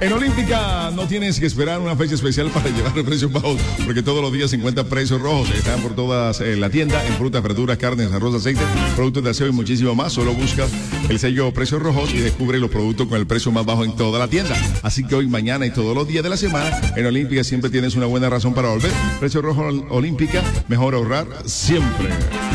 En Olímpica no tienes que esperar una fecha especial para llevar los precios bajos, porque todos los días se encuentran precios rojos. Están por todas la tienda, en frutas, verduras, carnes, arroz, aceite, productos de aseo y muchísimo más. Solo busca el sello Precios Rojos y descubre los productos con el precio más bajo en toda la tienda. Así que hoy, mañana y todos los días de la semana, en Olímpica siempre tienes una buena razón para volver. Precios Rojos Olímpica, mejor ahorrar siempre.